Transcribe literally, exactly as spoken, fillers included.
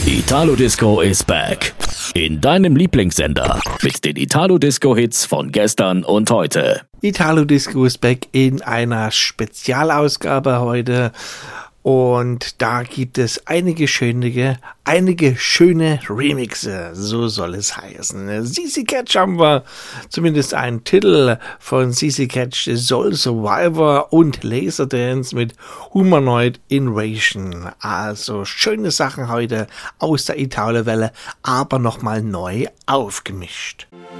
Italo Disco is back. In deinem Lieblingssender. Mit den Italo Disco Hits von gestern und heute. Italo Disco is back in einer Spezialausgabe heute. Und da gibt es einige schöne, einige schöne Remixe, so soll es heißen. C C Catch haben wir, zumindest einen Titel von C C Catch, Soul Survivor und Laserdance mit Humanoid Invasion. Also schöne Sachen heute aus der Italo-Welle, aber nochmal neu aufgemischt.